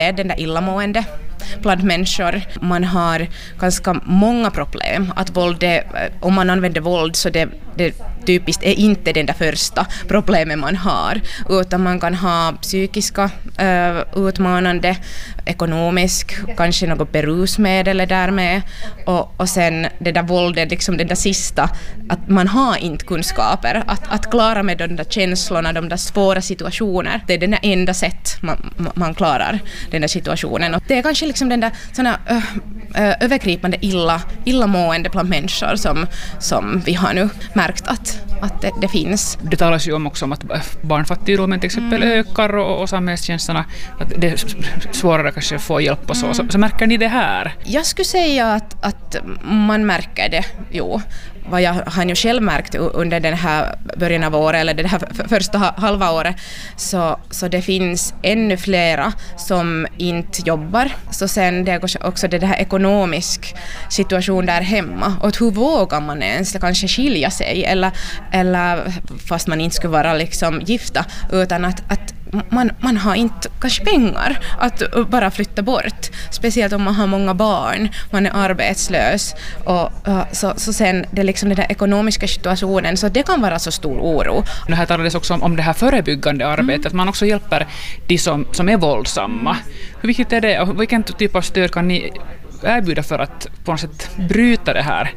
är den där illamående bland människor. Man har ganska många problem. Att om man använder våld så det typiskt är inte den där första problemet man har, utan man kan ha psykiska utmanande, ekonomisk, kanske något berusmedel därmed, och sen det där våldet, liksom den där sista, att man har inte kunskaper att klara med de där känslorna, de där svåra situationer. Det är den där enda sätt man klarar den där situationen. Och det är kanske liksom den där såna övergripande illamående bland människor som vi har nu märkt att det finns. Det talas ju också om att barnfattigdomen till exempel ökar och samhällstjänsterna, att det är svårare kanske att få hjälp och så märker ni det här? Jag skulle säga att man märker det, jo. Vad jag har ju själv märkt under den här början av året, eller det här första halva året, så det finns ännu flera som inte jobbar. Så sen det är också det här ekonomisk situation där hemma, och hur vågar man ens kanske skilja sig eller fast man inte skulle vara liksom gifta, utan att man har inte kanske pengar att bara flytta bort, speciellt om man har många barn, man är arbetslös, och så sen det liksom den där ekonomiska situationen, så det kan vara så stor oro. Det här talades också om det här förebyggande arbetet, att man också hjälper de som är våldsamma. Hur viktigt är det, och vilken typ av stöd kan ni erbjuda för att på något sätt bryta det här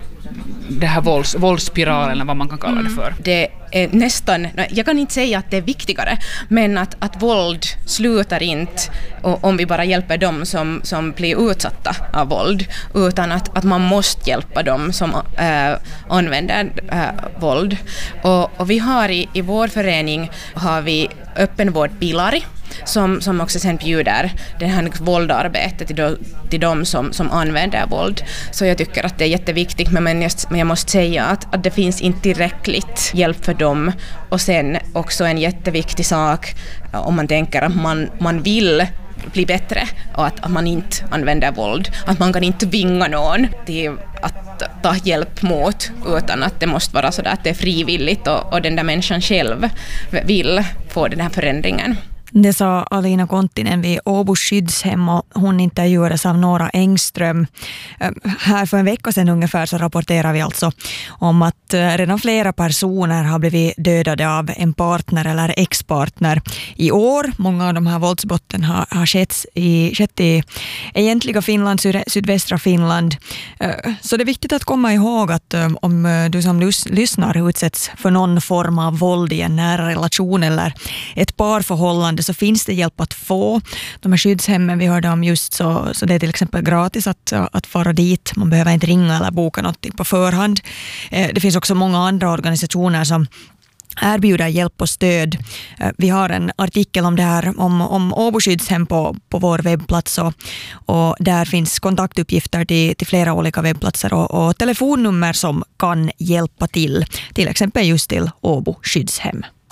våldsspiralen, eller vad man kan kalla det för? Det är nästan, jag kan inte säga att det är viktigare, men att våld slutar inte om vi bara hjälper dem som blir utsatta av våld, utan att man måste hjälpa dem som använder våld. Och vi har i vår förening har vi öppenvård Pilari, som också sen bjuder det här våldarbetet till de som använder våld. Så jag tycker att det är jätteviktigt, men jag måste säga att det finns inte tillräckligt hjälp för dem. Och sen också en jätteviktig sak, om man tänker att man vill bli bättre och att man inte använder våld, att man kan inte tvinga någon till att ta hjälp mot, utan att det måste vara så där att det är frivilligt och den där människan själv vill få den här förändringen. Det sa Alina Konttinen vid Åbo skyddshem, och hon intervjuades av Nora Engström. Här för en vecka sedan ungefär så rapporterar vi alltså om att redan flera personer har blivit dödade av en partner eller ex-partner i år. Många av de här våldsbrotten har skett i egentliga Finland, sydvästra Finland. Så det är viktigt att komma ihåg att om du som lyssnar utsätts för någon form av våld i en nära relation eller ett parförhållande, så finns det hjälp att få. De här skyddshemmen vi hörde om just, så det är till exempel gratis att fara dit. Man behöver inte ringa eller boka något på förhand. Det finns också många andra organisationer som erbjuder hjälp och stöd. Vi har en artikel om det här om Åbo skyddshem på vår webbplats, och där finns kontaktuppgifter till flera olika webbplatser och telefonnummer som kan hjälpa till exempel just till Åbo skyddshem.